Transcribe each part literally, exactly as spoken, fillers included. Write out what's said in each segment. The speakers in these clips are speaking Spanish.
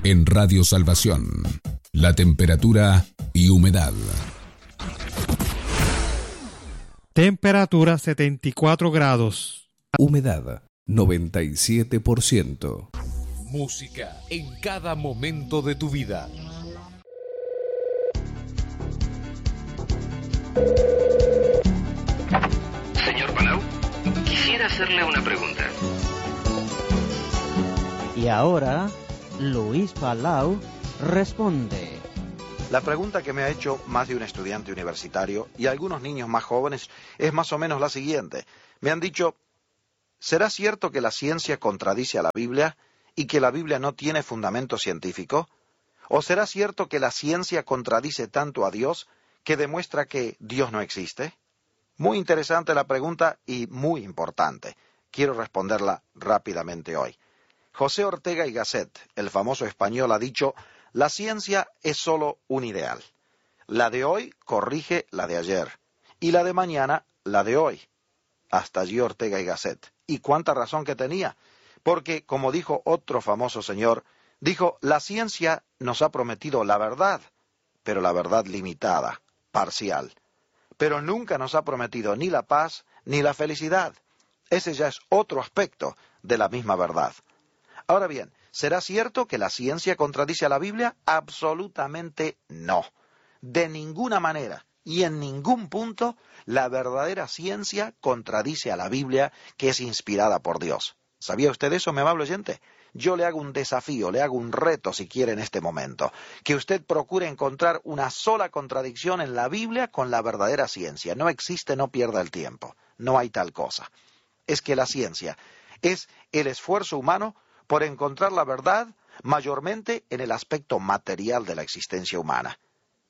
En Radio Salvación, la temperatura y humedad. Temperatura setenta y cuatro grados. Humedad noventa y siete por ciento. Música en cada momento de tu vida. Señor Palau, quisiera hacerle una pregunta. Y ahora, Luis Palau responde. La pregunta que me ha hecho más de un estudiante universitario y algunos niños más jóvenes es más o menos la siguiente. Me han dicho, ¿será cierto que la ciencia contradice a la Biblia y que la Biblia no tiene fundamento científico? ¿O será cierto que la ciencia contradice tanto a Dios que demuestra que Dios no existe? Muy interesante la pregunta y muy importante. Quiero responderla rápidamente hoy. José Ortega y Gasset, el famoso español, ha dicho, la ciencia es solo un ideal. La de hoy corrige la de ayer, y la de mañana la de hoy. Hasta allí Ortega y Gasset. ¿Y cuánta razón que tenía? Porque, como dijo otro famoso señor, dijo, la ciencia nos ha prometido la verdad, pero la verdad limitada, parcial. Pero nunca nos ha prometido ni la paz ni la felicidad. Ese ya es otro aspecto de la misma verdad. Ahora bien, ¿será cierto que la ciencia contradice a la Biblia? Absolutamente no. De ninguna manera y en ningún punto la verdadera ciencia contradice a la Biblia, que es inspirada por Dios. ¿Sabía usted eso, mi amable oyente? Yo le hago un desafío, le hago un reto si quiere en este momento. Que usted procure encontrar una sola contradicción en la Biblia con la verdadera ciencia. No existe, no pierda el tiempo. No hay tal cosa. Es que la ciencia es el esfuerzo humano por encontrar la verdad mayormente en el aspecto material de la existencia humana.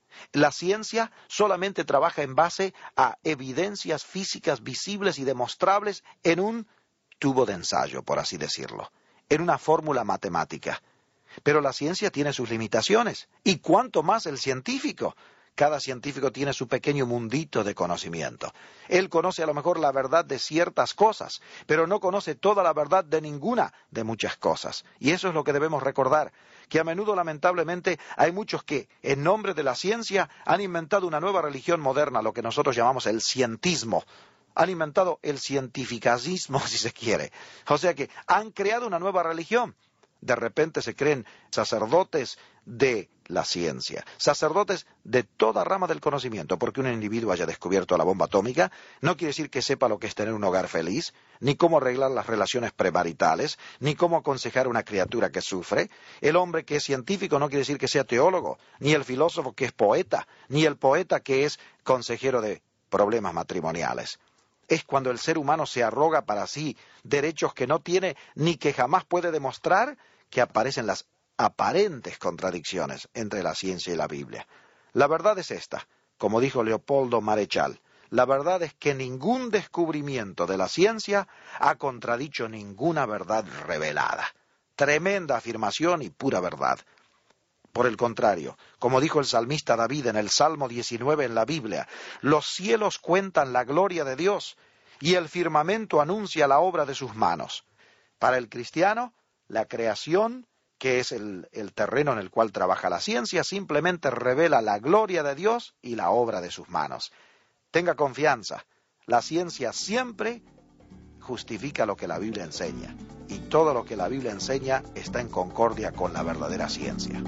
La ciencia solamente trabaja en base a evidencias físicas visibles y demostrables en un tubo de ensayo, por así decirlo, en una fórmula matemática. Pero la ciencia tiene sus limitaciones, y cuánto más el científico. Cada científico tiene su pequeño mundito de conocimiento. Él conoce a lo mejor la verdad de ciertas cosas, pero no conoce toda la verdad de ninguna de muchas cosas. Y eso es lo que debemos recordar, que a menudo, lamentablemente, hay muchos que, en nombre de la ciencia, han inventado una nueva religión moderna, lo que nosotros llamamos el cientismo. Han inventado el cientificismo, si se quiere. O sea que han creado una nueva religión. De repente se creen sacerdotes de la ciencia, sacerdotes de toda rama del conocimiento, porque un individuo haya descubierto la bomba atómica no quiere decir que sepa lo que es tener un hogar feliz, ni cómo arreglar las relaciones premaritales, ni cómo aconsejar a una criatura que sufre. El hombre que es científico no quiere decir que sea teólogo, ni el filósofo que es poeta, ni el poeta que es consejero de problemas matrimoniales. Es cuando el ser humano se arroga para sí derechos que no tiene ni que jamás puede demostrar, que aparecen las aparentes contradicciones entre la ciencia y la Biblia. La verdad es esta, como dijo Leopoldo Marechal, la verdad es que ningún descubrimiento de la ciencia ha contradicho ninguna verdad revelada. Tremenda afirmación y pura verdad. Por el contrario, como dijo el salmista David en el Salmo diecinueve en la Biblia, los cielos cuentan la gloria de Dios y el firmamento anuncia la obra de sus manos. Para el cristiano, la creación, que es el, el terreno en el cual trabaja la ciencia, simplemente revela la gloria de Dios y la obra de sus manos. Tenga confianza, la ciencia siempre justifica lo que la Biblia enseña, y todo lo que la Biblia enseña está en concordia con la verdadera ciencia.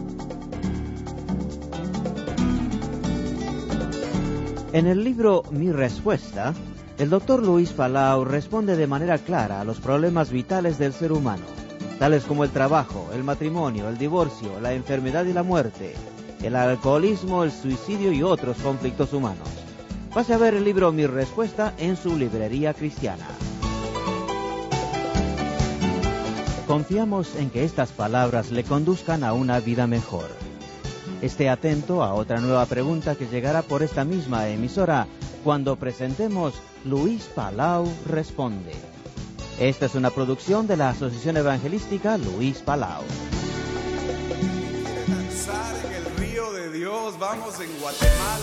En el libro Mi Respuesta, el doctor Luis Palau responde de manera clara a los problemas vitales del ser humano, tales como el trabajo, el matrimonio, el divorcio, la enfermedad y la muerte, el alcoholismo, el suicidio y otros conflictos humanos. Pase a ver el libro Mi Respuesta en su librería cristiana. Confiamos en que estas palabras le conduzcan a una vida mejor. Esté atento a otra nueva pregunta que llegará por esta misma emisora cuando presentemos Luis Palau Responde. Esta es una producción de la Asociación Evangelística Luis Palau. Quiere danzar en el río de Dios, vamos en Guatemala.